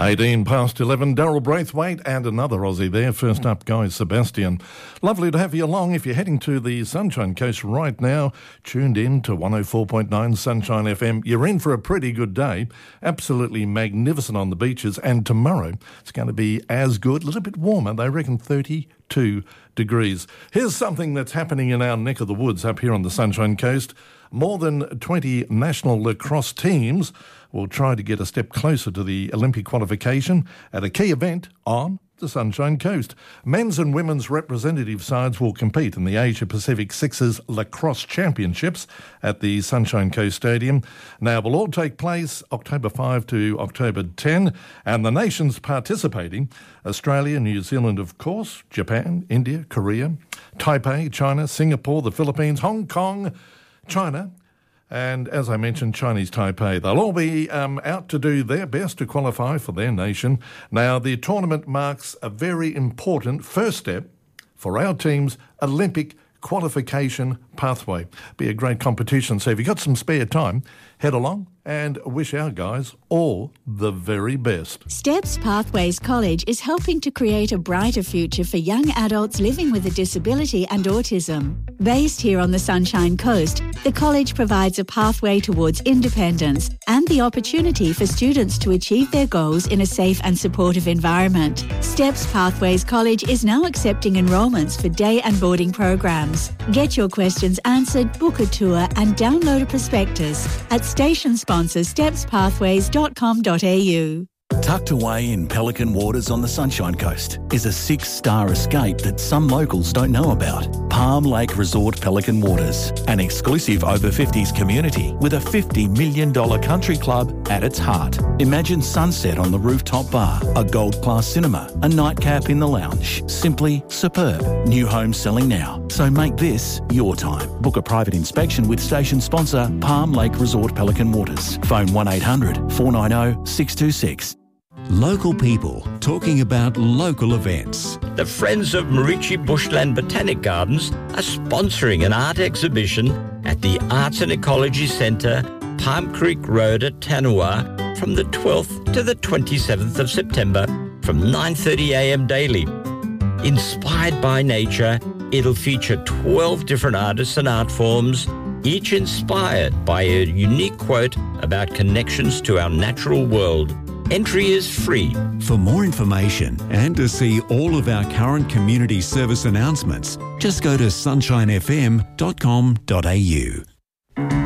18 past 11, Daryl Braithwaite and another Aussie there. First up, Guy Sebastian. Lovely to have you along. If you're heading to the Sunshine Coast right now, tuned in to 104.9 Sunshine FM, you're in for a pretty good day. Absolutely magnificent on the beaches. And tomorrow, it's going to be as good, a little bit warmer. They reckon 32 degrees. Here's something that's happening in our neck of the woods up here on the Sunshine Coast. More than 20 national lacrosse teams will try to get a step closer to the Olympic qualification at a key event on the Sunshine Coast. Men's and women's representative sides will compete in the Asia Pacific Sixers Lacrosse Championships at the Sunshine Coast Stadium. Now, it will all take place October 5 to October 10, and the nations participating, Australia, New Zealand, of course, Japan, India, Korea, Taipei, China, Singapore, the Philippines, Hong Kong, China, and as I mentioned, Chinese Taipei. They'll all be out to do their best to qualify for their nation. Now, the tournament marks a very important first step for our team's Olympic qualification pathway. Be a great competition. So if you've got some spare time, head along and wish our guys all the very best. Steps Pathways College is helping to create a brighter future for young adults living with a disability and autism. Based here on the Sunshine Coast, the college provides a pathway towards independence and the opportunity for students to achieve their goals in a safe and supportive environment. Steps Pathways College is now accepting enrolments for day and boarding programs. Get your questions answered, book a tour and download a prospectus at station sponsor stepspathways.com.au. Tucked away in Pelican Waters on the Sunshine Coast is a 6-star escape that some locals don't know about. Palm Lake Resort Pelican Waters, an exclusive over-50s community with a $50 million country club at its heart. Imagine sunset on the rooftop bar, a gold-class cinema, a nightcap in the lounge. Simply superb. New homes selling now, so make this your time. Book a private inspection with station sponsor Palm Lake Resort Pelican Waters. Phone 1800 490 626. Local people talking about local events. The Friends of Marichi Bushland Botanic Gardens are sponsoring an art exhibition at the Arts and Ecology Centre, Palm Creek Road at Tanua from the 12th to the 27th of September from 9:30am daily. Inspired by nature, it'll feature 12 different artists and art forms, each inspired by a unique quote about connections to our natural world. Entry is free. For more information and to see all of our current community service announcements, just go to sunshinefm.com.au.